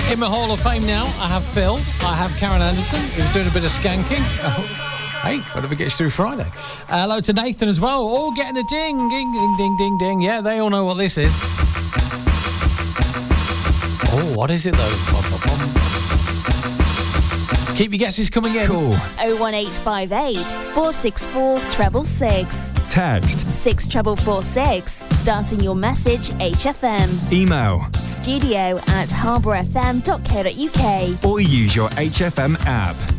In my Hall of Fame now, I have Phil, I have Karen Anderson, who's doing a bit of skanking. Hey, whatever gets through Friday. Hello to Nathan as well, all getting a ding, ding, ding, ding, ding, ding. Yeah, they all know what this is. Oh, what is it though? Bum, bum, bum. Keep your guesses coming in. Cool. 01858 464 666. Text 64446. Starting your message HFM. Email studio@harbourfm.co.uk. or use your HFM app.